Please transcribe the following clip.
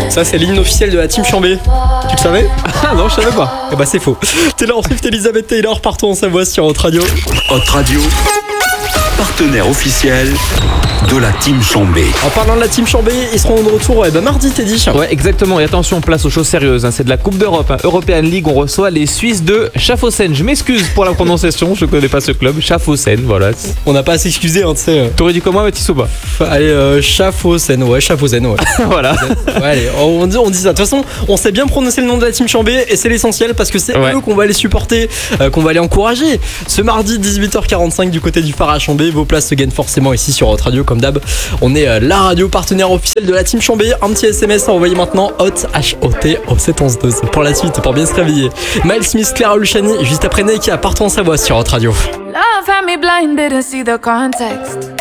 Ça, c'est l'hymne officiel de la team Chambé. Tu le savais? Ah non, je savais pas. Eh bah, c'est faux. Taylor Swift, Elizabeth Taylor, partons en Savoie sur Hot Radio. Hot Radio, partenaire officiel de la Team Chambé. En parlant de la team Chambé, ils seront de retour mardi, Teddy. Ouais, exactement. Et attention, place aux choses sérieuses. C'est de la Coupe d'Europe, European League. On reçoit les Suisses de Schaffhausen. Je m'excuse pour la prononciation, je connais pas ce club. Schaffhausen, voilà. On n'a pas à s'excuser, tu sais. T'aurais dit comment, Mathis, ou pas? Allez, Schaffhausen, ouais. Voilà. Ouais, allez, on dit ça. De toute façon, on sait bien prononcer le nom de la team Chambé et c'est l'essentiel parce que c'est eux qu'on va aller supporter, qu'on va aller encourager. Ce mardi 18h45 du côté du phare à Chambé, vos places se gagnent forcément ici sur Hot Radio comme d'hab. On est la radio partenaire officielle de la team Chambé. Un petit SMS à envoyer maintenant, Hot H-O-T au 711-12 pour la suite, pour bien se réveiller. Miles Smith, Clara Luciani, juste après Nike à Partons en Savoie sur Hot Radio. Love had me blind, didn't see the context.